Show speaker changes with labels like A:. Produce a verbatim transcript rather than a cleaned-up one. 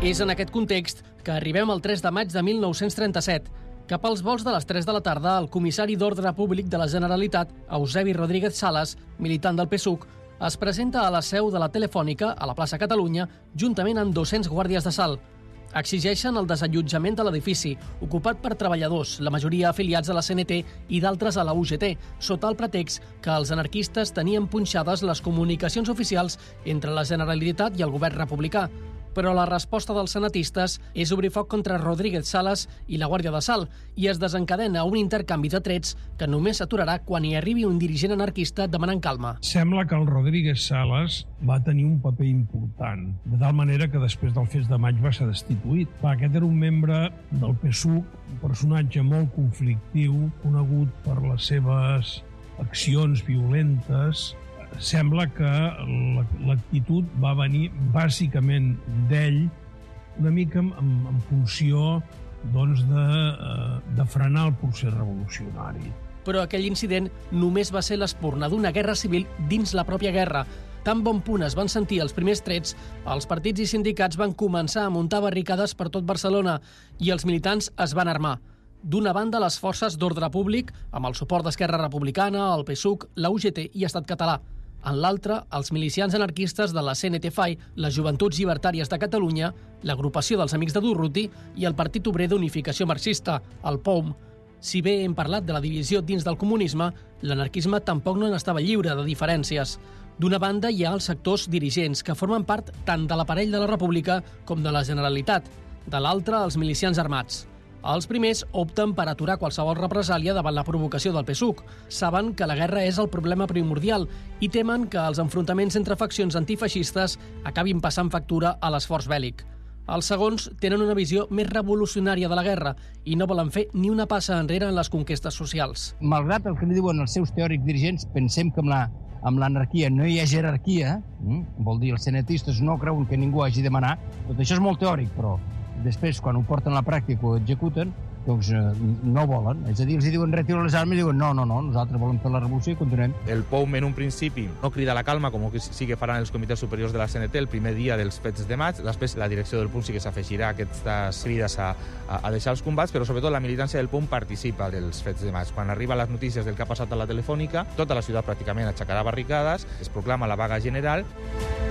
A: És en aquest context que arribem al tres de maig de mil nou-cents trenta-set. Cap als volts de les tres de la tarda, el comissari d'Ordre Públic de la Generalitat, Eusebi Rodríguez Salas, militant del P S U C, es presenta a la seu de la Telefònica, a la plaça Catalunya, juntament amb dos-cents guàrdies d'assalt. Exigeixen el desallotjament de l'edifici, ocupat per treballadors, la majoria afiliats a la C N T i d'altres a la U G T, sota el pretext que els anarquistes tenien punxades les comunicacions oficials entre la Generalitat i el govern republicà. Però la resposta dels senatistes és obrir foc contra Rodríguez Salas i la Guàrdia d'Assalt i es desencadena un intercanvi de trets que només s'aturarà quan hi arribi un dirigent anarquista demanant calma.
B: Sembla que el Rodríguez Salas va tenir un paper important, de tal manera que després del Fes de Maig va ser destituït. Aquest era un membre del P S U C, un personatge molt conflictiu, conegut per les seves accions violentes. Sembla que l'actitud va venir bàsicament d'ell, una mica en, en funció doncs, de, de frenar el procés revolucionari.
A: Però aquell incident només va ser l'espurna d'una guerra civil dins la pròpia guerra. Tan bon punt es van sentir els primers trets, els partits i sindicats van començar a muntar barricades per tot Barcelona i els militants es van armar. D'una banda, les forces d'ordre públic, amb el suport d'Esquerra Republicana, el P S U C, la U G T i Estat Català. En l'altra, els milicians anarquistes de la C N T F A I, les Joventuts Llibertàries de Catalunya, l'Agrupació dels Amics de Durruti i el Partit Obrer d'Unificació Marxista, el P O M. Si bé hem parlat de la divisió dins del comunisme, l'anarquisme tampoc no n'estava lliure de diferències. D'una banda, hi ha els sectors dirigents, que formen part tant de l'aparell de la República com de la Generalitat. De l'altra, els milicians armats. Els primers opten per aturar qualsevol represàlia davant la provocació del P S U C. Saben que la guerra és el problema primordial i temen que els enfrontaments entre faccions antifeixistes acabin passant factura a l'esforç bèl·lic. Els segons tenen una visió més revolucionària de la guerra i no volen fer ni una passa enrere en les conquestes socials.
C: Malgrat el que diuen els seus teòrics dirigents, pensem que amb la amb l'anarquia no hi ha jerarquia, eh? Vol dir, els senatistes no creuen que ningú hagi de manar. Tot això és molt teòric, però després, quan ho porten a la pràctica o ho executen, doncs eh, no volen. És a dir, els diuen retiro les armes i diuen no, no, no, nosaltres volem fer la revolució i continuem.
D: El P O M en un principi no crida la calma, com que sí que faran els comitès superiors de la C N T el primer dia dels fets de maig. Després la direcció del P U M sí que s'afegirà a aquestes crides a, a, a deixar els combats, però sobretot la militància del P O M participa dels fets de maig. Quan arriben les notícies del que ha passat a la Telefònica, tota la ciutat pràcticament aixecarà barricades, es proclama la vaga general.